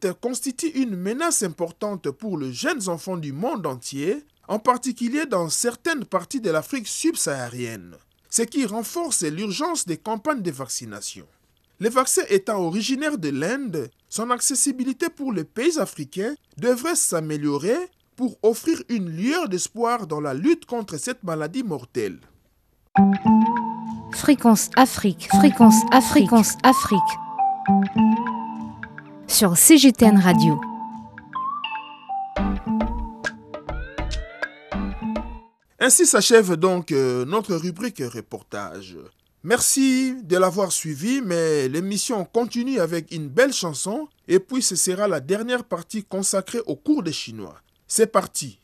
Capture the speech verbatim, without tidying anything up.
sept constitue une menace importante pour les jeunes enfants du monde entier, en particulier dans certaines parties de l'Afrique subsaharienne, ce qui renforce l'urgence des campagnes de vaccination. Le vaccin étant originaire de l'Inde, son accessibilité pour les pays africains devrait s'améliorer pour offrir une lueur d'espoir dans la lutte contre cette maladie mortelle. Fréquence Afrique, Fréquence Afrique, Fréquence Afrique. Sur C G T N Radio. Ainsi s'achève donc euh, notre rubrique reportage. Merci de l'avoir suivi, mais l'émission continue avec une belle chanson et puis ce sera la dernière partie consacrée au cours des Chinois. C'est parti!